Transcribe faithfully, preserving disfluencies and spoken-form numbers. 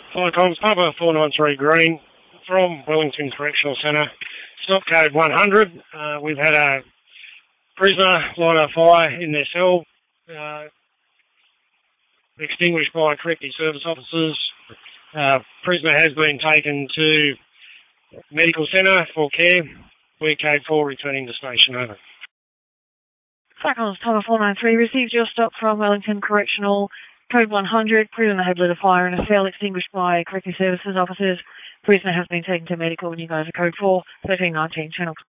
Fire comms, Papa four nine three Green from Wellington Correctional Centre. Stop code one hundred. Uh, we've had a prisoner light a fire in their cell, uh, extinguished by corrective service officers. Uh, prisoner has been taken to medical centre for care. We're code four returning to station. Over. Fire comms, Papa four nine three received your stop from Wellington Correctional. Code one hundred, prisoner had lit a fire in a cell extinguished by corrective services officers. Prisoner has been taken to medical and you guys are code four, thirteen nineteen, channel